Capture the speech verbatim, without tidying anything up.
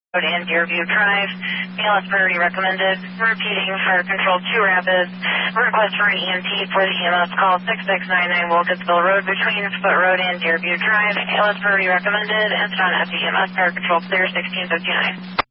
Road and Deerview Drive. B L S priority recommended. Repeating, fire control two Rapids. Request for an E M T for the E M S call six six nine nine Wilkesville Road between Foot Road and Deerview Drive. B L S priority recommended. Incident at the E M S fire control clear sixteen fifty-nine.